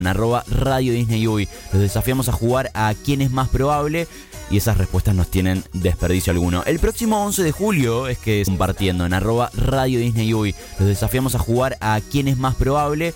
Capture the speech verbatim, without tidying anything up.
En arroba Radio Disney Uy. Los desafiamos a jugar a quién es más probable y esas respuestas no tienen desperdicio alguno. El próximo once de julio es que compartiendo en arroba Radio Disney Uy. Los desafiamos a jugar a quién es más probable